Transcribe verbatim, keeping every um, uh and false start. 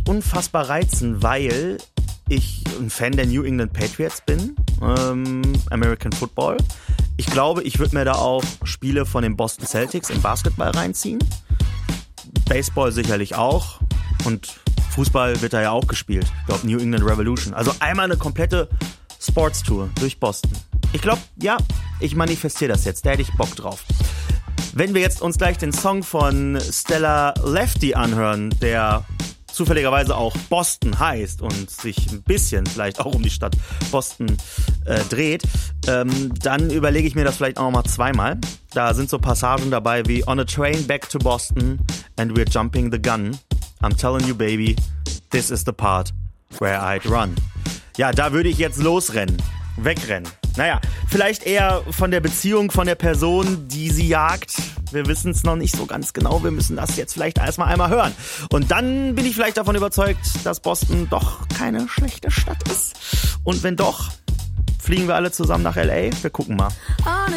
unfassbar reizen, weil ich ein Fan der New England Patriots bin, ähm, American Football. Ich glaube, ich würde mir da auch Spiele von den Boston Celtics im Basketball reinziehen. Baseball sicherlich auch. Und Fußball wird da ja auch gespielt. Ich glaube, New England Revolution. Also einmal eine komplette Sportstour durch Boston. Ich glaube, ja, ich manifestiere das jetzt. Da hätte ich Bock drauf. Wenn wir jetzt uns gleich den Song von Stella Lefty anhören, der zufälligerweise auch Boston heißt und sich ein bisschen vielleicht auch um die Stadt Boston äh, dreht, ähm, dann überlege ich mir das vielleicht auch noch mal zweimal. Da sind so Passagen dabei wie On a train back to Boston and we're jumping the gun. I'm telling you, baby, this is the part where I'd run. Ja, da würde ich jetzt losrennen, wegrennen. Naja, vielleicht eher von der Beziehung, von der Person, die sie jagt. Wir wissen es noch nicht so ganz genau. Wir müssen das jetzt vielleicht erstmal einmal hören. Und dann bin ich vielleicht davon überzeugt, dass Boston doch keine schlechte Stadt ist. Und wenn doch, fliegen wir alle zusammen nach L A. Wir gucken mal. On